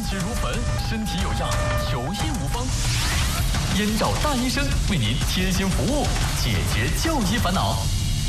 血如焚，身体有恙，求医无方。燕赵大医生为您贴心服务，解决就医烦恼。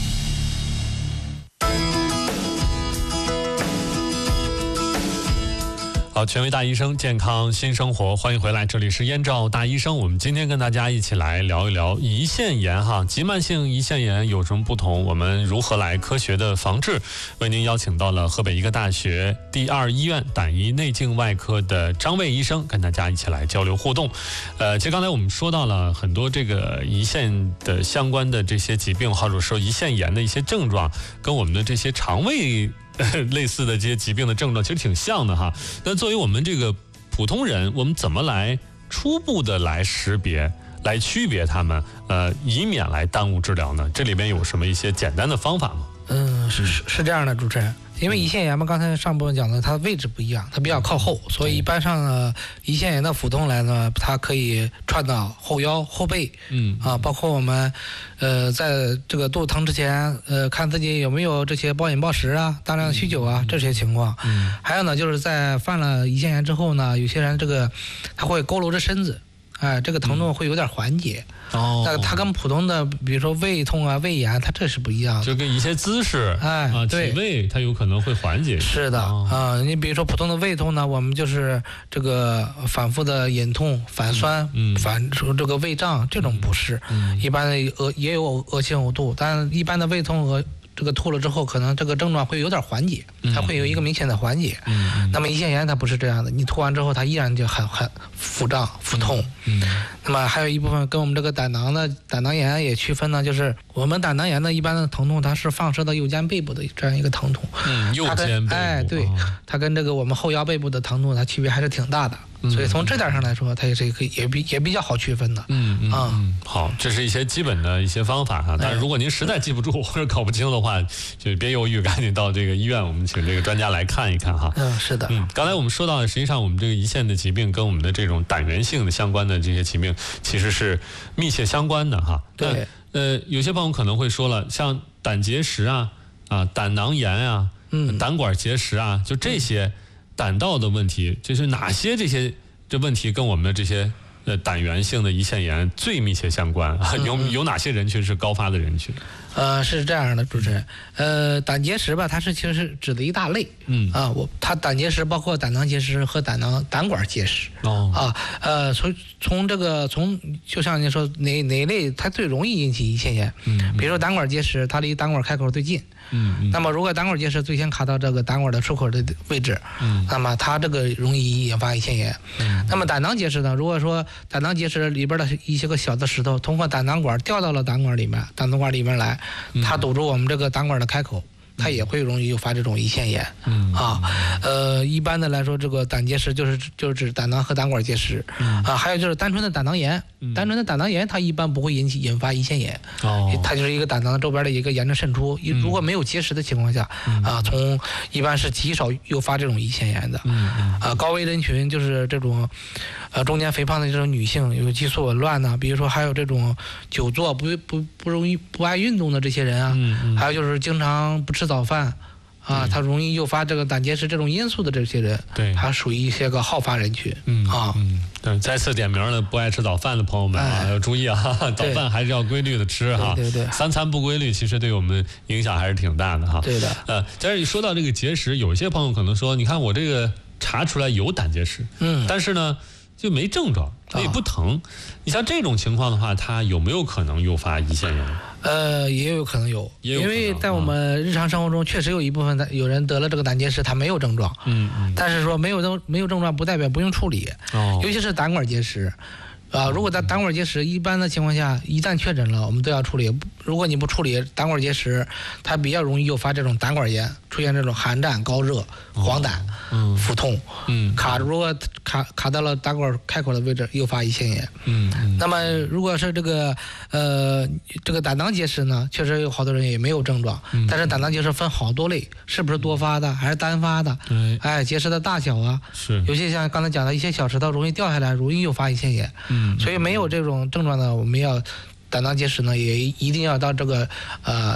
好，权威大医生，健康新生活，欢迎回来，这里是燕赵大医生。我们今天跟大家一起来聊一聊胰腺炎哈，急慢性胰腺炎有什么不同？我们如何来科学的防治？为您邀请到了河北医科大学第2医院胆胰内镜外科的张卫医生，跟大家一起来交流互动。其实刚才我们说到了很多这个胰腺的相关的这些疾病，或者说胰腺炎的一些症状，跟我们的这些肠胃类似的这些疾病的症状其实挺像的哈。那作为我们这个普通人，我们怎么来初步的来识别、来区别它们，以免来耽误治疗呢？这里边有什么一些简单的方法吗？ 是这样的，主持人，因为胰腺炎嘛，刚才上部分讲的，它位置不一样，它比较靠后，所以一般上呢，胰腺炎的腹痛来呢，它可以串到后腰、后背，包括我们，在这个肚子疼之前，看自己有没有这些暴饮暴食啊、大量酗酒啊这些情况，还有呢，就是在犯了胰腺炎之后呢，有些人这个他会佝偻着身子。这个疼痛会有点缓解。那它跟普通的，比如说胃痛啊、胃炎，它这是不一样的。 就跟一些姿势， 对， 体位，它有可能会缓解。 是的，你比如说普通的胃痛呢，我们就是这个反复的隐痛、反酸、这个胃胀这种不适。一般的也有恶心呕吐，但一般的胃痛和这个吐了之后，可能这个症状会有点缓解，它会有一个明显的缓解。那么胰腺炎它不是这样的，你吐完之后它依然就很腹胀、腹痛。那么还有一部分跟我们这个胆囊炎也区分呢，就是我们胆囊炎的一般的疼痛，它是放射到右肩背部的这样一个疼痛。 右肩背部。 对，它跟这个我们后腰背部的疼痛，它区别还是挺大的。所以从这点上来说，它也是可以也比较好区分的。 好，这是一些基本的一些方法哈。但是如果您实在记不住或者搞不清的话，就别犹豫，赶紧到这个医院，我们请这个专家来看一看哈。 是的。 刚才我们说到的，实际上我们这个胰腺的疾病跟我们的这种胆源性的相关的这些疾病，其实是密切相关的哈。 对。 有些朋友可能会说了，像胆结石啊、胆囊炎啊、胆管结石啊，就这些胆道的问题，就是哪些这问题跟我们的这些胆源性的胰腺炎最密切相关啊？有哪些人群是高发的人群？ 是这样的，主持人，胆结石吧，它其实是指的一大类。它胆结石包括胆囊结石和胆管结石。从就像您说哪一类它最容易引起胰腺炎？比如说胆管结石，它离胆管开口最近。那么如果胆管结石最先卡到这个胆管的出口的位置，那么它这个容易引发胰腺炎。那么胆囊结石呢？如果说胆囊结石里边的一些个小的石头通过胆囊管掉到了胆管里面来，它堵住我们这个胆管的开口，它也会容易诱发这种胰腺炎。一般的来说，这个胆结石就是指胆囊和胆管结石。还有就是单纯的胆囊炎，它一般不会引发胰腺炎。它就是一个胆囊周边的一个炎症渗出。如果没有结石的情况下，一般是极少诱发这种胰腺炎的。高危人群就是这种中年肥胖的这种女性，有激素紊乱呢，比如说还有这种久坐不爱运动的这些人啊，还有就是经常不吃早饭。它容易诱发这个胆结石这种因素的这些人，对，它属于一些个好发人群。 对，再次点名了，不爱吃早饭的朋友们要注意啊，早饭还是要规律的吃哈。 对， 三餐不规律，其实对我们影响还是挺大的哈。 对的。 但是说到这个结石，有些朋友可能说，你看我这个查出来有胆结石，但是呢就没症状，也不疼。你像这种情况的话，它有没有可能诱发胰腺炎？ 也有可能有，因为在我们日常生活中，确实有一部分有人得了这个胆结石，他没有症状。但是说没有症状，不代表不用处理。尤其是胆管结石。如果在胆管结石一般的情况下，一旦确诊了，我们都要处理。如果你不处理胆管结石，它比较容易诱发这种胆管炎，出现这种寒战、高热、黄疸、腹痛，如果卡到了胆管开口的位置，诱发胰腺炎。那么如果是这个胆囊结石呢，确实有好多人也没有症状，但是胆囊结石分好多类，是不是多发的还是单发的？结石的大小啊，是有些像刚才讲的一些小石头容易掉下来，容易诱发胰腺炎。所以没有这种症状呢，我们要胆囊结石呢，也一定要到这个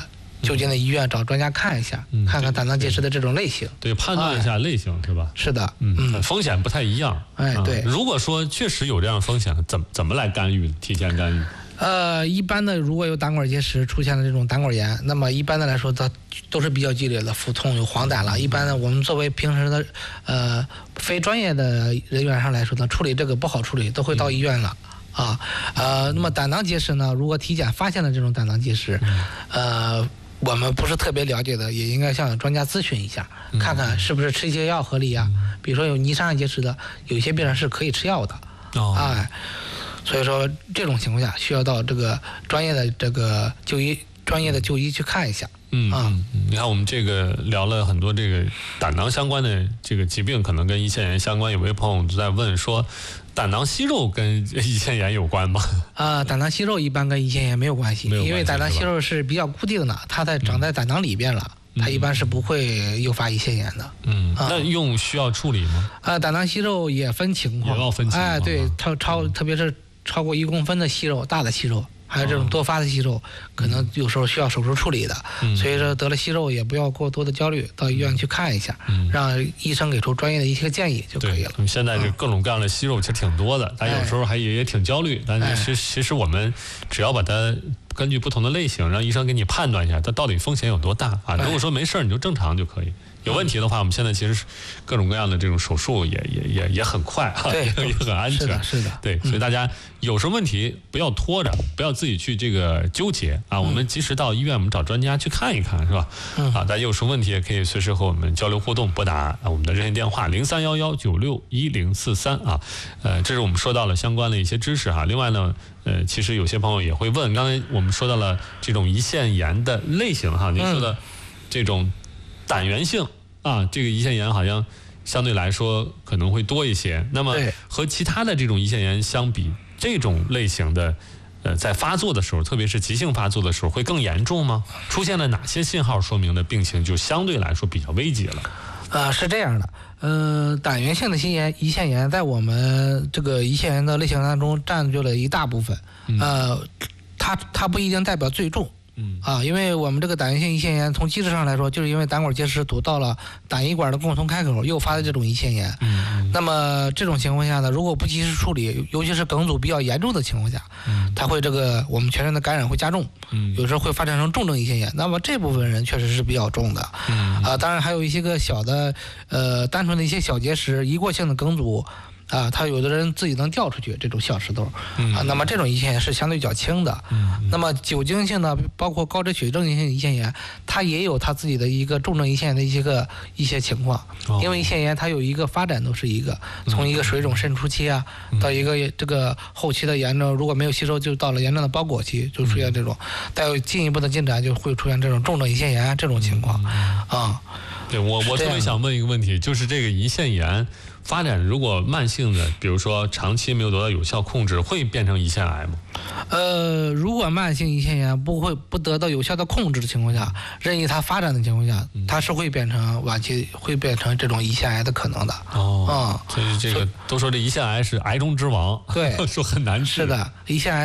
就近的医院找专家看一下，看看胆囊结石的这种类型， 对，判断一下类型，对吧？ 是的， 风险不太一样。 对。 如果说确实有这样的风险，怎么来干预？提前干预？ 一般的如果有胆管结石出现了这种胆管炎，那么一般的来说，它都是比较激烈的，腹痛有黄疸了。一般呢，我们作为平时的非专业的人员上来说呢，处理这个不好处理，都会到医院了。那么胆囊结石呢，如果体检发现了这种胆囊结石，我们不是特别了解的，也应该向专家咨询一下，看看是不是吃一些药合理啊。比如说有泥沙结石的，有些病人是可以吃药的。所以说这种情况下需要到这个专业的就医去看一下。 你看我们这个聊了很多这个胆囊相关的这个疾病，可能跟胰腺炎相关。有位朋友在问说，胆囊息肉跟胰腺炎有关吗？ 胆囊息肉一般跟胰腺炎没有关系，因为胆囊息肉是比较固定的，它长在胆囊里边了。它一般是不会诱发胰腺炎的。 那需要处理吗？ 胆囊息肉也分情况， 也要分情况。 对，特别是超过1公分的息肉，大的息肉，还有这种多发的息肉，可能有时候需要手术处理的。所以说得了息肉也不要过多的焦虑，到医院去看一下，让医生给出专业的一些建议就可以了。 现在这各种各样的息肉其实挺多的，但有时候也挺焦虑。但是其实我们只要把它根据不同的类型，让医生给你判断一下它到底风险有多大啊。如果说没事你就正常就可以。有问题的话，我们现在其实各种各样的这种手术也很快啊，也很安全。 是的， 对，所以大家有什么问题不要拖着，不要自己去这个纠结啊。我们及时到医院，我们找专家去看一看，是吧？大家有什么问题也可以随时和我们交流互动，拨打我们的热线电话0311961043啊。这是我们说到了相关的一些知识哈。另外呢，其实有些朋友也会问，刚才我们说到了这种胰腺炎的类型哈，您说的这种胆源性这个胰腺炎好像相对来说可能会多一些。那么和其他的这种胰腺炎相比，这种类型的在发作的时候，特别是急性发作的时候，会更严重吗？出现了哪些信号说明的病情就相对来说比较危急了？ 是这样的，胆源性的胰腺炎在我们这个胰腺炎的类型当中占据了一大部分。它不一定代表最重。因为我们这个胆源性胰腺炎从机制上来说，就是因为胆管结石堵到了胆胰管的共同开口，诱发的这种胰腺炎。那么这种情况下呢，如果不及时处理，尤其是梗阻比较严重的情况下，它会我们全身的感染会加重，有时候会发展成重症胰腺炎。那么这部分人确实是比较重的。当然还有一些个小的单纯的一些小结石，一过性的梗阻。他有的人自己能掉出去这种小石头，那么这种胰腺炎是相对较轻的。那么酒精性的，包括高脂血症性胰腺炎，它也有它自己的一个重症胰腺炎的一些情况。因为胰腺炎它有一个发展都是从一个水肿渗出期到一个这个后期的炎症，如果没有吸收，就到了炎症的包裹期，就出现这种，再有进一步的进展就会出现这种重症胰腺炎这种情况。 对，我特别想问一个问题，就是这个胰腺炎发展如果慢性的，比如说长期没有得到有效控制，会变成胰腺癌吗？ 如果慢性胰腺炎不得到有效的控制的情况下，任意它发展的情况下，它是会变成晚期会变成这种胰腺癌的可能的。 所以这个都说这胰腺癌是癌中之王， 对， 说很难治。 是的，胰腺癌